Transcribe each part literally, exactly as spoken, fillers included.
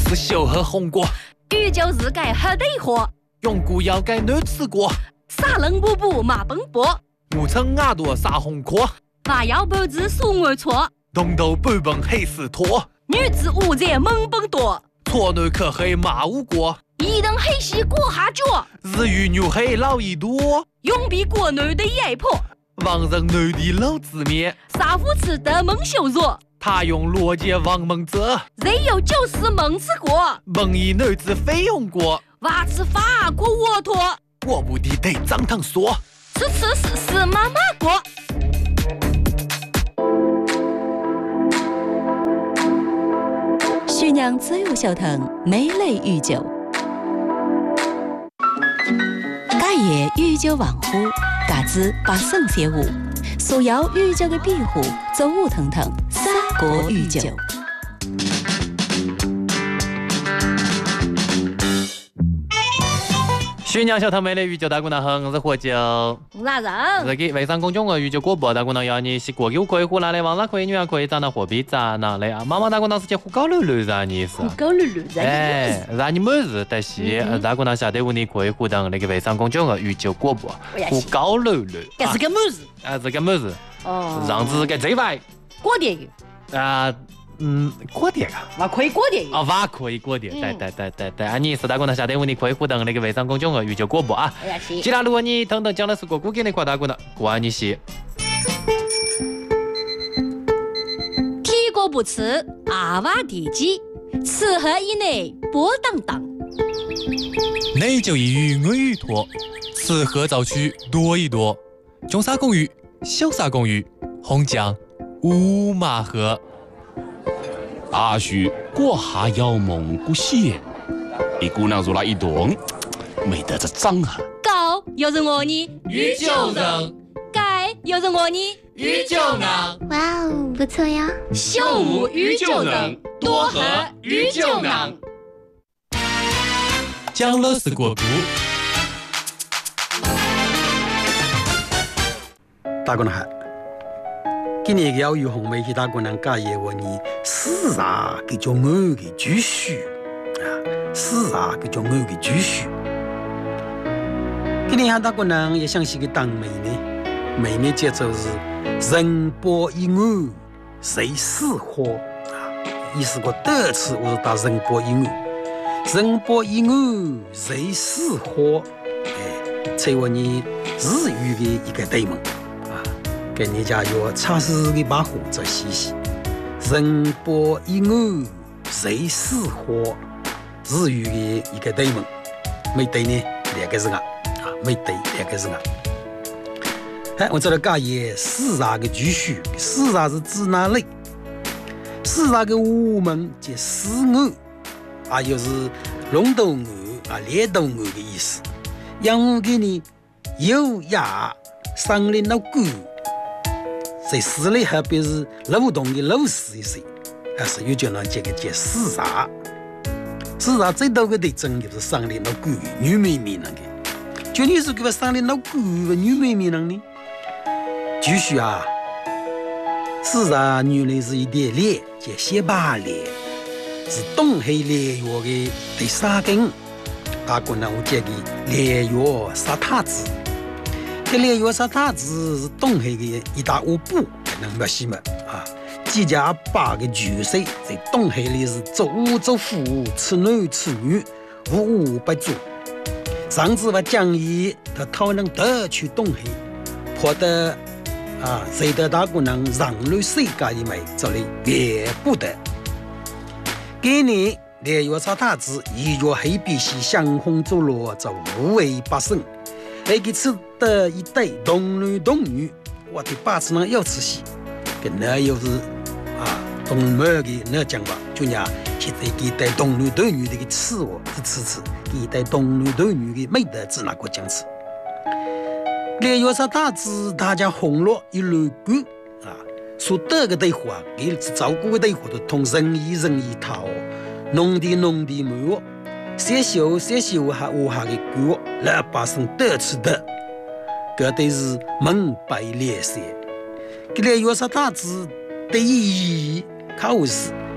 是小喝红果， 宇宙是改黑对货， 用古要改难吃过， 撒冷布布马奔波， 我称耳朵撒红壳， 娃要脖子数我错， 东头半本黑死拖， 女子无在猛奔多， 错男可黑马无过， 一等黑西过下脚， 日语牛黑老一多， 永比国内的压迫， 王人内地老子面， 杀父吃的蒙羞辱。 他用逻辑王蒙泽， 人有就是蒙吃过， 蒙以女子非用过， 娃吃法国沃托， 我不地得张堂说， 吃吃是是妈妈过。 徐娘自由小腾美类御酒，家业御酒王府，嘎子把圣写舞，所要御酒的庇护，走舞腾腾，三国御酒。 徐娘小堂美丽御酒大姑娘好，我是何酒。 哪人？ 这个微商公众号御酒广播大姑娘要你是过酒可以胡拿来，网上可以女儿可以长得货币咋拿来啊？妈妈大姑娘是叫胡高溜溜啥意思？ 胡高溜溜啥哎，让你没事但是大姑娘下对屋你可以互动那个微商公众号御酒广播，胡高溜溜。 这是个么子？ 啊，是个么子？ 哦， 上次个这外过电的。 啊。嗯，过点啊， 娃可以过点啊，娃可以过点，对对对对对，啊，你是大姑娘下对屋你可以互动那个微商公众号御酒广播啊。 哎呀，是。 其他如果你等等讲的是个古给你夸大姑娘，关你些。 天国不吃，阿娃地鸡，吃喝以内波荡荡。 内酒一语我语多，吃喝早去多一多。中沙公寓，小沙公寓，红酱五马河。 大许过下要蒙古县，一姑娘入了一顿，没得这张啊！ 高又是我呢， 御酒人； 盖又是我呢， 御酒人。 哇哦，不错呀！ 秀舞御酒人，多喝御酒人。 讲了是国故。 大姑娘好。今年要有红梅去大姑娘家业我你四啥给叫我给继续啊，四啥给叫我给继续。今年大姑娘也想是个当妹呢，妹妹节奏是人波一我谁死活啊，意思个第次我是打人波一我，人波一我谁死活，哎，这我你日语的一个对门。给人家要尝试的把火再洗洗，人波一我谁死活，日语的一个对门，没对呢两个字啊，啊没对两个字啊。哎，我这里讲也四啥个继续，四啥是指哪里？四啥个我们即四我，啊又是龙头我啊连头我的意思。让我给你优雅上来那个。在市里还表示劳动的老师一些，还是有叫人这个叫市场。市场最多的特征就是上来那个女妹妹那个，就你是给我上来那个女妹妹那呢？继续啊，市场原来是一点脸，叫斜把脸，是东海炼药的第三根。大姑娘我讲的炼药沙塔子。这炼药沙塔子是东海的一大卧布，能不西么啊？几家八个巨岁在东海里是做屋做夫，吃男吃女，无无不做。上次我讲义，他讨论得去东海，跑得啊，谁的大姑娘让路世界里面这里也不得。今年炼药沙塔子一月黑比西相红走路，就无为百姓。那个吃的一对童男童女，我的八字上要吃戏，跟那又是啊，同门的那讲法，就讲现在给带童男童女的个吃哦是吃吃，给带童男童女的没得指哪个讲吃。炼药沙塔子大家红了一路过啊，说得个对话，给照顾的对话都同人意人意讨，农地农地没哦。些小些小还我还给过，老百姓得吃的，搿都是明白脸色。搿来要啥大子的意义，考试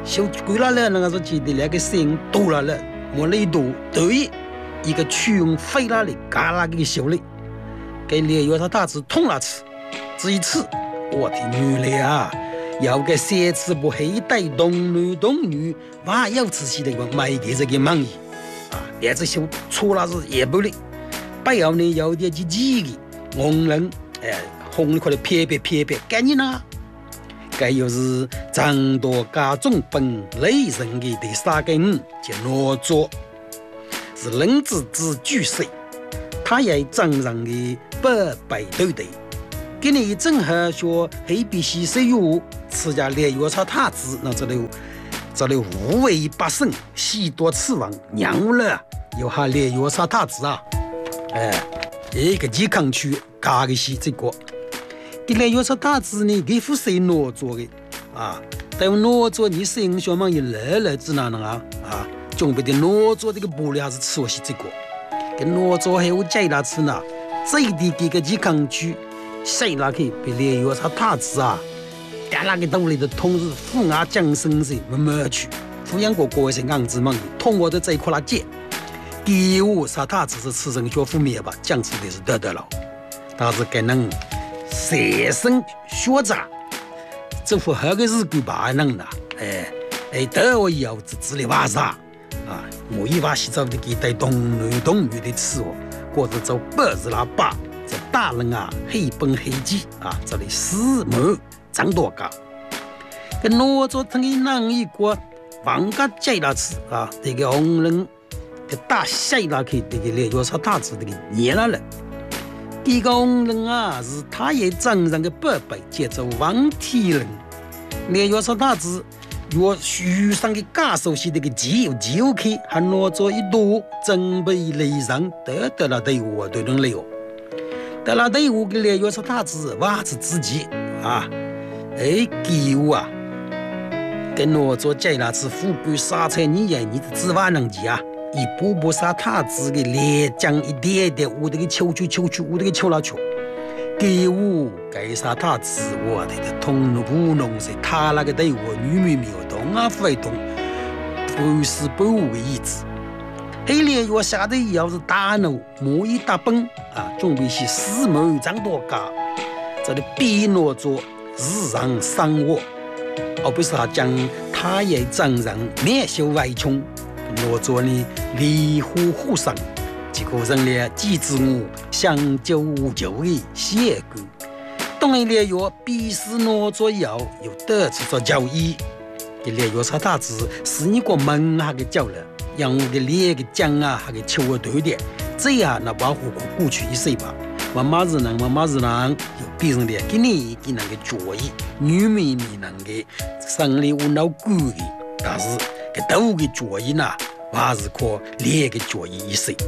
修贵了了，那个说记得那个声音多了了，没了一多，对，一个曲用飞了的，嘎啦给修了，给连药他大子痛了次，这一次我的女了啊，要个三次不黑带动女动女，哇要仔细的个买给这个忙意啊，连这修错了是也不哩，不要呢有点几几个红人哎，红的快点撇撇撇撇，赶紧呐！该又是张多家中本雷人的第三个五叫哪吒，是人之子巨岁，他也张上的八百头的。今年正好说黑皮西水有此家连药草太子，那这里这里五位八圣，许多次王娘了，有哈连药草太子啊，哎，一个健康区加个是这个。给连药草太子呢，给副谁哪吒的啊？但哪吒你是英雄嘛，也来来只哪能啊啊？准备的哪吒这个布料是吃我是这个，跟哪吒还有加拉吃呢，这一点给个健康区。谁那去被连药草太子啊？带那个兜里的同时富雅江生是没没去，抚养过各位是硬子嘛，通过的这一块拉接，第五啥太子是吃生学负面吧，讲吃的是得得了，但是该能。学生学渣，这副好个日子吧能的，哎哎，得我以后只知里瓦啥啊，我一瓦洗澡的给带动女动女的吃哦，或者走八字喇叭，这大人啊黑本黑鸡啊，这里四门长多高，跟哪吒他给弄一个王家摘了吃啊，这个红人的大晒了去，这个连药草太子这个捏了了。这个红人啊，是他也掌上的八百，叫做王天人。连药草太子，若书上的假手写这个只有只有去，还拿着一朵准备礼上得得了队伍对人了。得了队伍的连药草太子，袜子自己啊，哎，给我啊，跟拿着摘那次富贵杀菜，你也你的指望能及啊？一步步杀太子的连将一点点，我这个求去求去，我这个求了求，给我该杀太子，我这个通路不弄是他那个对我女妹妹我动啊不会动，不是不无的意志。黑连药下的要是大怒，莫一大崩啊，准备是四门长多高，这里比哪吒日上伤我，而不是他将他也掌上灭修外穷。哪吒呢？离虎虎上，结果人了机智我相救无救的邪故。当然连药必是哪吒要有得此做交易。这连药草太子是一个门下的教了，让我的连个将啊，还给求我对的，这样那保护过去一岁吧。妈妈是能，妈妈是能，有别人的给你给那个交易，女妹妹能给生理无脑骨的，但是。给都给交易呢，还是可连个交易一岁。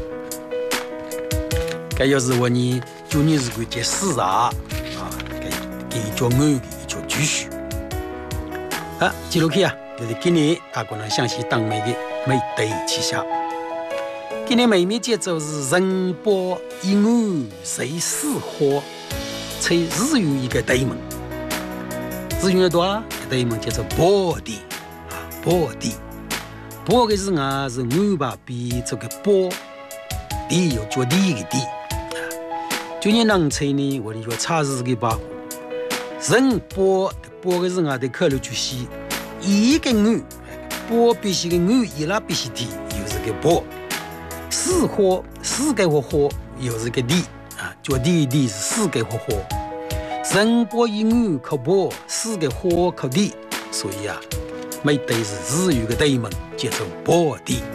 该要是我呢，就你是个件事啊，啊，给给叫我给叫继续。啊，记录去啊，就是今年大家能详细当每个每对旗下。今年每面节奏是人波一五谁四花，才日语一个对门，日语的多啊，对门叫做波地啊，波地。波的是啊，是五把比这个波，地有脚地的地。就你能猜呢？我的叫查日的吧。人波波的是啊，得考虑就是一个五，波必须个五，一拉必须地，又是个波。四花四个花花，又是个地啊，脚地地是四个花花。人波一五靠波，四个花靠地，所以啊。每对是日语的对门，叫做波地。